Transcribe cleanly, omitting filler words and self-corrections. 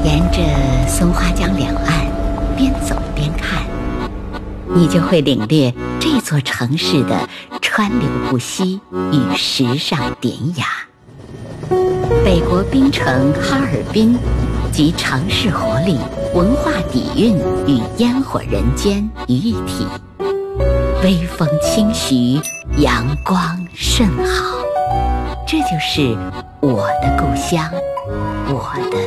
沿着松花江两岸边走边看，你就会领略这座城市的川流不息与时尚典雅。北国冰城哈尔滨集城市活力、文化底蕴与烟火人间于一体，微风轻徐，阳光甚好。这就是我的故乡，我的